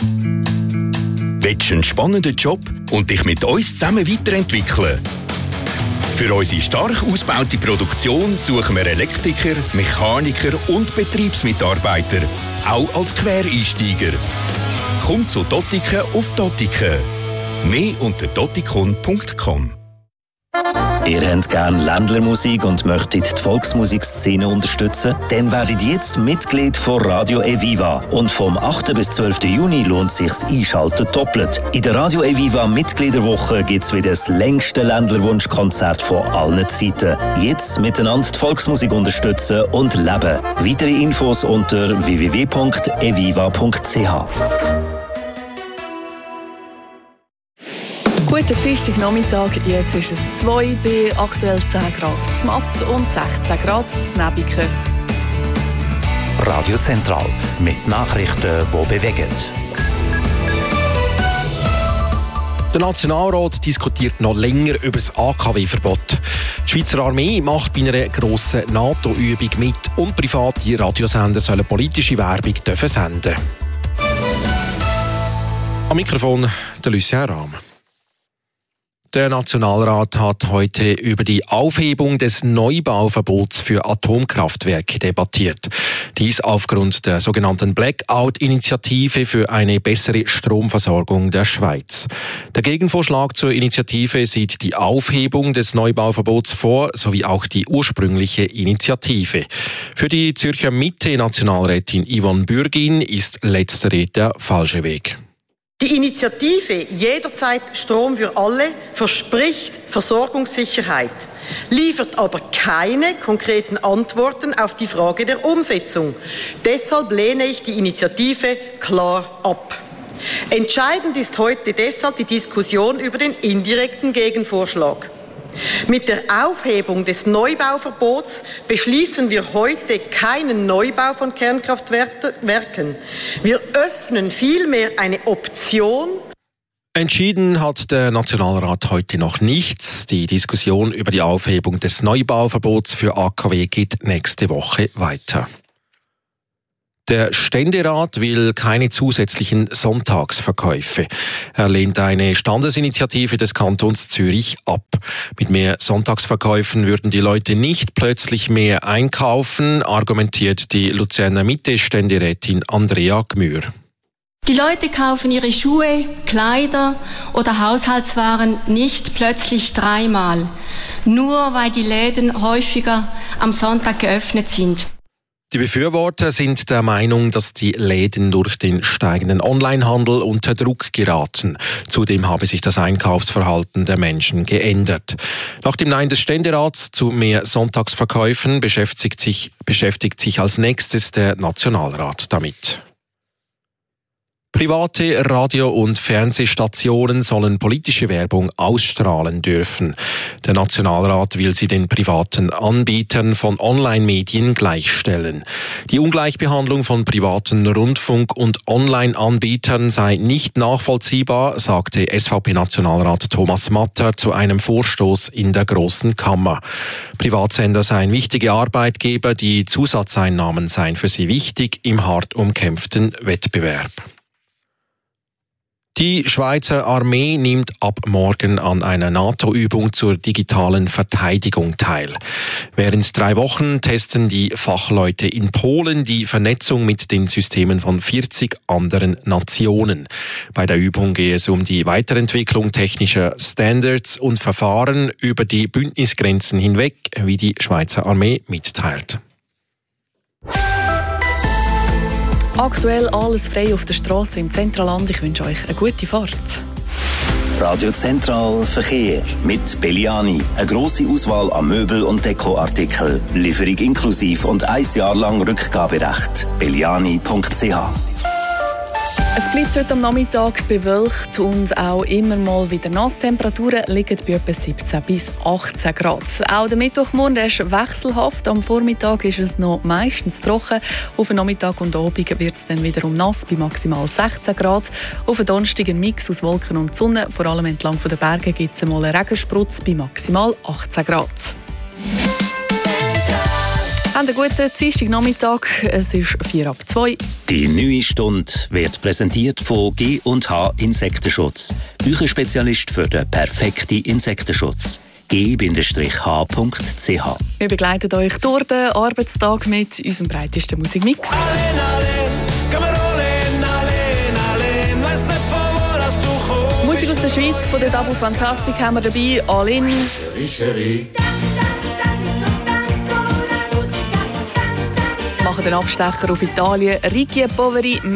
Willst du einen spannenden Job und dich mit uns zusammen weiterentwickeln? Für unsere stark ausgebaute Produktion suchen wir Elektriker, Mechaniker und Betriebsmitarbeiter, auch als Quereinsteiger. Komm zu Dottiken auf Dottiken. Mehr unter dottikon.com. Ihr habt gerne Ländlermusik und möchtet die Volksmusikszene unterstützen? Dann werdet jetzt Mitglied von Radio Eviva. Und vom 8. bis 12. Juni lohnt es sich Einschalten doppelt. In der Radio Eviva Mitgliederwoche gibt es wieder das längste Ländlerwunschkonzert von allen Zeiten. Jetzt miteinander die Volksmusik unterstützen und leben. Weitere Infos unter www.eviva.ch. Guten Dienstagnachmittag, jetzt ist es 2 bei aktuell 10 Grad zu Matt und 16 Grad zu Nebiken. Radio Zentral mit Nachrichten, die bewegen. Der Nationalrat diskutiert noch länger über das AKW-Verbot. Die Schweizer Armee macht bei einer grossen NATO-Übung mit und private Radiosender sollen politische Werbung senden. Am Mikrofon der Lucien Rahm. Der Nationalrat hat heute über die Aufhebung des Neubauverbots für Atomkraftwerke debattiert. Dies aufgrund der sogenannten Blackout-Initiative für eine bessere Stromversorgung der Schweiz. Der Gegenvorschlag zur Initiative sieht die Aufhebung des Neubauverbots vor, sowie auch die ursprüngliche Initiative. Für die Zürcher Mitte-Nationalrätin Yvonne Bürgin ist letztere der falsche Weg. Die Initiative Jederzeit Strom für alle verspricht Versorgungssicherheit, liefert aber keine konkreten Antworten auf die Frage der Umsetzung. Deshalb lehne ich die Initiative klar ab. Entscheidend ist heute deshalb die Diskussion über den indirekten Gegenvorschlag. Mit der Aufhebung des Neubauverbots beschließen wir heute keinen Neubau von Kernkraftwerken. Wir öffnen vielmehr eine Option. Entschieden hat der Nationalrat heute noch nichts. Die Diskussion über die Aufhebung des Neubauverbots für AKW geht nächste Woche weiter. Der Ständerat will keine zusätzlichen Sonntagsverkäufe. Er lehnt eine Standesinitiative des Kantons Zürich ab. Mit mehr Sonntagsverkäufen würden die Leute nicht plötzlich mehr einkaufen, argumentiert die Luzerner Mitte-Ständerätin Andrea Gmür. Die Leute kaufen ihre Schuhe, Kleider oder Haushaltswaren nicht plötzlich dreimal, nur weil die Läden häufiger am Sonntag geöffnet sind. Die Befürworter sind der Meinung, dass die Läden durch den steigenden Onlinehandel unter Druck geraten. Zudem habe sich das Einkaufsverhalten der Menschen geändert. Nach dem Nein des Ständerats zu mehr Sonntagsverkäufen beschäftigt sich als nächstes der Nationalrat damit. Private Radio- und Fernsehstationen sollen politische Werbung ausstrahlen dürfen. Der Nationalrat will sie den privaten Anbietern von Online-Medien gleichstellen. Die Ungleichbehandlung von privaten Rundfunk- und Online-Anbietern sei nicht nachvollziehbar, sagte SVP-Nationalrat Thomas Matter zu einem Vorstoß in der Grossen Kammer. Privatsender seien wichtige Arbeitgeber, die Zusatzeinnahmen seien für sie wichtig im hart umkämpften Wettbewerb. Die Schweizer Armee nimmt ab morgen an einer NATO-Übung zur digitalen Verteidigung teil. Während 3 Wochen testen die Fachleute in Polen die Vernetzung mit den Systemen von 40 anderen Nationen. Bei der Übung gehe es um die Weiterentwicklung technischer Standards und Verfahren über die Bündnisgrenzen hinweg, wie die Schweizer Armee mitteilt. Aktuell alles frei auf der Straße im Zentralland. Ich wünsche euch eine gute Fahrt. Radio Zentral Verkehr mit Belliani. Eine grosse Auswahl an Möbel- und Dekoartikeln. Lieferung inklusiv und 1 Jahr lang Rückgaberecht. belliani.ch. Es bleibt heute am Nachmittag bewölkt und auch immer mal wieder nass. Temperaturen liegen bei etwa 17 bis 18 Grad. Auch der Mittwochmorgen ist wechselhaft. Am Vormittag ist es noch meistens trocken. Auf den Nachmittag und Abend wird es dann wiederum nass bei maximal 16 Grad. Auf den Donnerstag ein Mix aus Wolken und Sonne. Vor allem entlang der Berge gibt es einmal einen Regensprutz bei maximal 18 Grad. Habt einen guten Dienstagnachmittag. Es ist 4:02. Die neue Stunde wird präsentiert von G&H Insektenschutz. Euer Spezialist für den perfekten Insektenschutz. g-h.ch. Wir begleiten euch durch den Arbeitstag mit unserem breitesten Musikmix. Musik aus der Schweiz, von der Double Fantastic haben wir dabei. All in. Machen den Abstecher auf Italien. Ricky Poveri.